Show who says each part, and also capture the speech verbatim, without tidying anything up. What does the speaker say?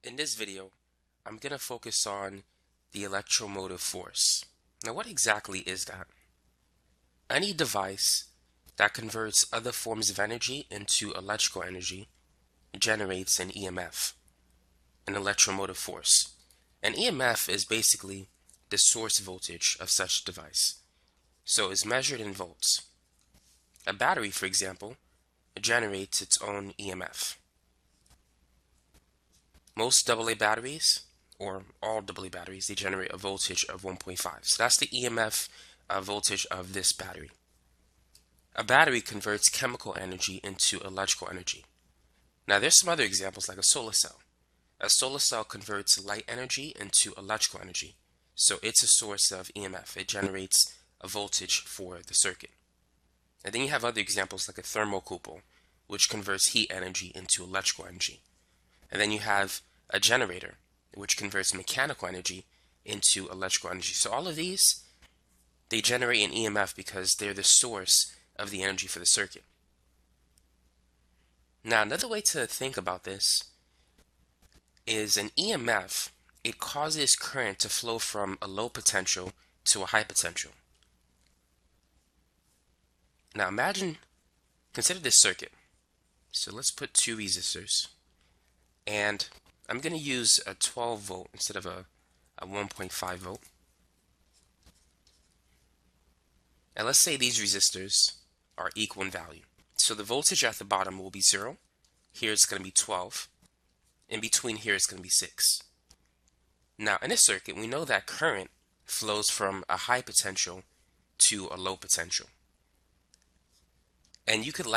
Speaker 1: In this video, I'm going to focus on the electromotive force. Now, what exactly is that? Any device that converts other forms of energy into electrical energy generates an E M F, an electromotive force. An E M F is basically the source voltage of such device, so it's measured in volts. A battery, for example, generates its own E M F. Most double A batteries, or all double A batteries, they generate a voltage of one point five. So that's the E M F uh, voltage of this battery. A battery converts chemical energy into electrical energy. Now there's some other examples like a solar cell. A solar cell converts light energy into electrical energy. So it's a source of E M F. It generates a voltage for the circuit. And then you have other examples like a thermocouple, which converts heat energy into electrical energy. And then you have a generator, which converts mechanical energy into electrical energy. So all of these, they generate an E M F because they're the source of the energy for the circuit. Now, another way to think about this is an E M F, it causes current to flow from a low potential to a high potential. Now imagine, consider this circuit. So let's put two resistors, and I'm going to use a twelve volt instead of a, a one point five volt. And let's say these resistors are equal in value. So the voltage at the bottom will be zero. Here it's going to be twelve. In between here it's going to be six. Now in this circuit, we know that current flows from a high potential to a low potential. And you could